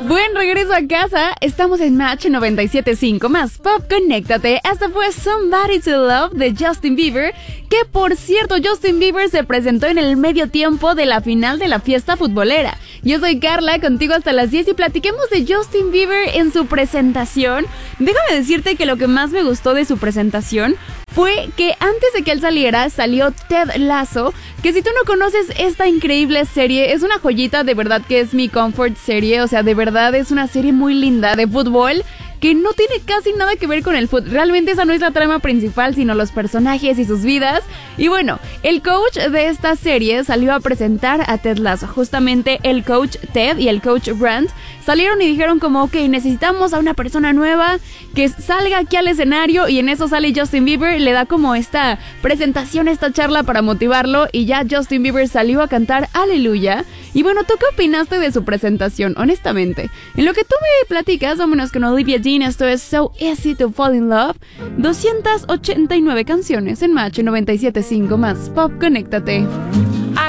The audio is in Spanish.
Buen regreso a casa, estamos en Match 97.5 más Pop, conéctate. Hasta fue Somebody to Love de Justin Bieber, que por cierto Justin Bieber se presentó en el medio tiempo de la final de la fiesta futbolera. Yo soy Carla, contigo hasta las 10 y platiquemos de Justin Bieber en su presentación. Déjame decirte que lo que más me gustó de su presentación fue que antes de que él saliera, salió Ted Lasso, que si tú no conoces esta increíble serie, es una joyita, de verdad que es mi comfort serie, o sea, de verdad es una serie muy linda de fútbol, que no tiene casi nada que ver con el fútbol. Realmente esa no es la trama principal, sino los personajes y sus vidas. Y bueno, el coach de esta serie salió a presentar a Ted Lasso. Justamente el coach Ted y el coach Brand salieron y dijeron como, ok, necesitamos a una persona nueva que salga aquí al escenario, y en eso sale Justin Bieber, le da como esta presentación, esta charla para motivarlo, y ya Justin Bieber salió a cantar Aleluya. Y bueno, ¿tú qué opinaste de su presentación, honestamente? En lo que tú me platicas, vámonos con Olivia Dean, esto es So Easy to Fall in Love, 289 canciones en Match 97.5 más Pop, conéctate.